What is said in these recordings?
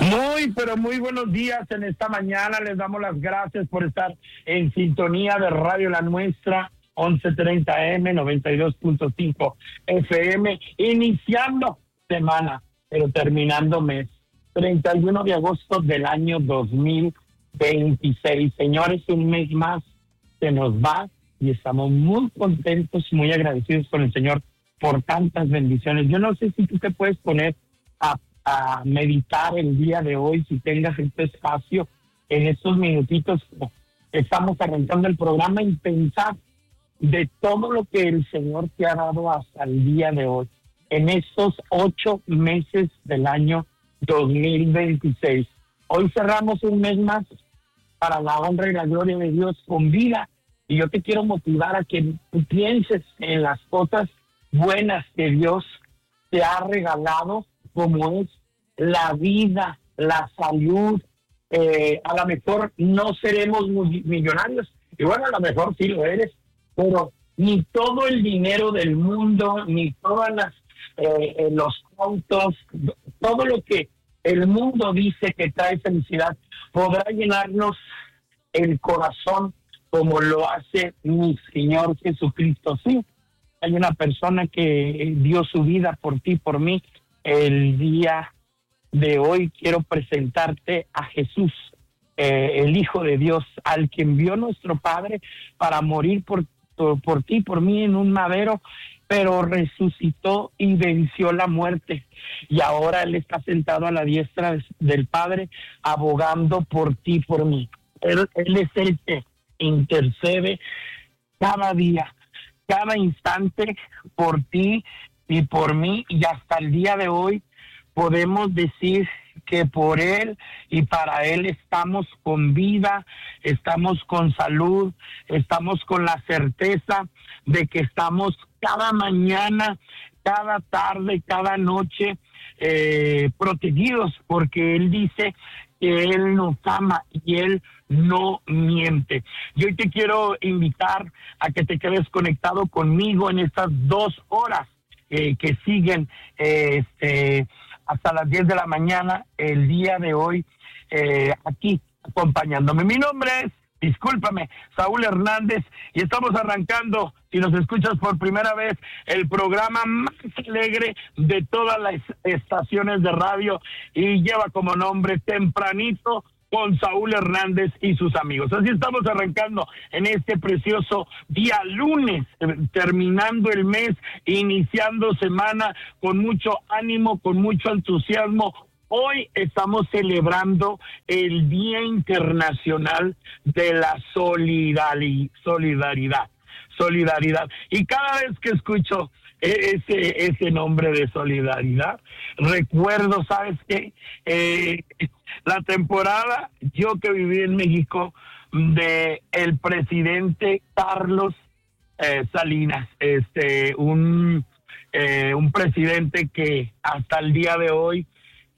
Muy, pero muy buenos días en esta mañana. Les damos las gracias por estar en sintonía de Radio La Nuestra, 1130M, 92.5 FM, iniciando semana, pero terminando mes, 31 de agosto del año 2026. Señores, un mes más se nos va y estamos muy contentos, muy agradecidos con el Señor por tantas bendiciones. Yo no sé si tú te puedes poner a meditar el día de hoy, si tengas este espacio en estos minutitos. Estamos arrancando el programa y pensar de todo lo que el Señor te ha dado hasta el día de hoy, en estos 8 meses del año 2026. Hoy cerramos un mes más para la honra y la gloria de Dios con vida, y yo te quiero motivar a que pienses en las cosas buenas que Dios te ha regalado, como es la vida, la salud. A lo mejor no seremos millonarios, y bueno, a lo mejor sí lo eres, pero ni todo el dinero del mundo, ni todas los autos, todo lo que el mundo dice que trae felicidad, podrá llenarnos el corazón como lo hace mi Señor Jesucristo. Sí, hay una persona que dio su vida por ti, por mí. El día de hoy quiero presentarte a Jesús, el Hijo de Dios, al que envió nuestro Padre para morir por ti, por mí en un madero, pero resucitó y venció la muerte. Y ahora Él está sentado a la diestra del Padre, abogando por ti, por mí. Él es el que intercede cada día, cada instante por ti y por mí, y hasta el día de hoy podemos decir que por Él y para Él estamos con vida, estamos con salud, estamos con la certeza de que estamos cada mañana, cada tarde, cada noche protegidos, porque Él dice que Él nos ama y Él no miente. Yo hoy te quiero invitar a que te quedes conectado conmigo en estas 2 horas que siguen hasta las 10 de la mañana el día de hoy, aquí acompañándome. Mi nombre es, discúlpame, Saúl Hernández, y estamos arrancando, si nos escuchas por primera vez, el programa más alegre de todas las estaciones de radio, y lleva como nombre Tempranito con Saúl Hernández y sus amigos. Así estamos arrancando en este precioso día lunes, terminando el mes, iniciando semana con mucho ánimo, con mucho entusiasmo. Hoy estamos celebrando el Día Internacional de la Solidaridad. Y cada vez que escucho ese nombre de solidaridad, recuerdo, ¿sabes qué? La temporada, yo que viví en México, de el presidente Carlos Salinas, un presidente que hasta el día de hoy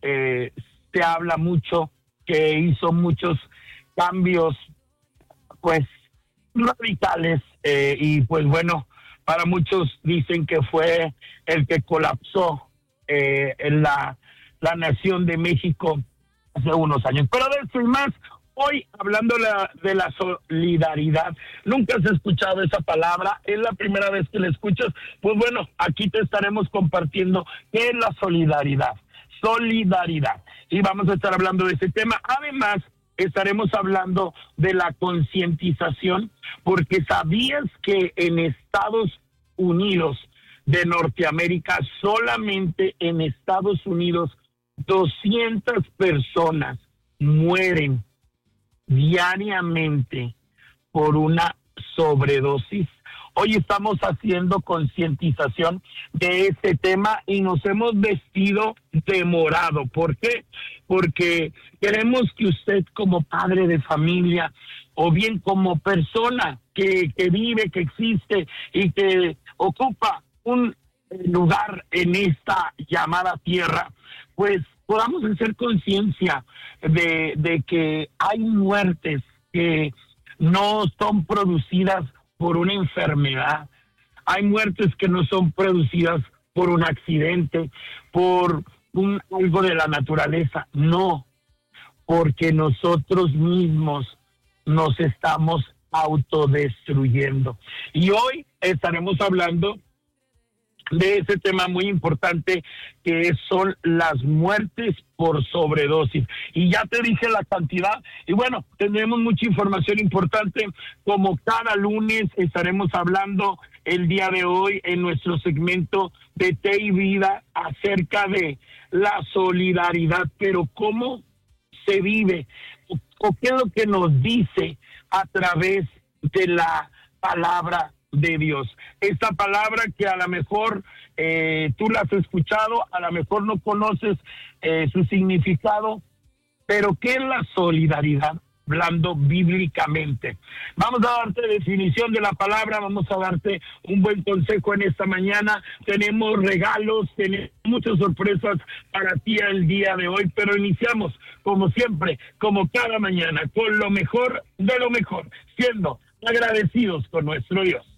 se habla mucho, que hizo muchos cambios, pues, radicales, y pues bueno, para muchos dicen que fue el que colapsó en la nación de México hace unos años. Pero de eso y más, hoy hablando de la solidaridad. Nunca has escuchado esa palabra, es la primera vez que la escuchas. Pues bueno, aquí te estaremos compartiendo qué es la solidaridad. Y vamos a estar hablando de ese tema. Además, estaremos hablando de la concientización, porque ¿sabías que en Estados Unidos de Norteamérica, solamente en Estados Unidos, 200 personas mueren diariamente por una sobredosis? Hoy estamos haciendo concientización de este tema y nos hemos vestido de morado. ¿Por qué? Porque queremos que usted, como padre de familia o bien como persona que vive, que existe y que ocupa un lugar en esta llamada tierra, pues podamos hacer conciencia de que hay muertes que no son producidas por una enfermedad. Hay muertes que no son producidas por un accidente, por algo de la naturaleza. No, porque nosotros mismos nos estamos autodestruyendo. Y hoy estaremos hablando de ese tema muy importante que son las muertes por sobredosis. Y ya te dije la cantidad, y bueno, tendremos mucha información importante, como cada lunes estaremos hablando el día de hoy en nuestro segmento de Té y Vida acerca de la solidaridad, pero cómo se vive, o qué es lo que nos dice a través de la palabra de Dios. Esta palabra que a lo mejor tú la has escuchado, a lo mejor no conoces su significado, pero ¿qué es la solidaridad? Hablando bíblicamente. Vamos a darte definición de la palabra, vamos a darte un buen consejo en esta mañana. Tenemos regalos, tenemos muchas sorpresas para ti el día de hoy, pero iniciamos como siempre, como cada mañana, con lo mejor de lo mejor, siendo agradecidos con nuestro Dios.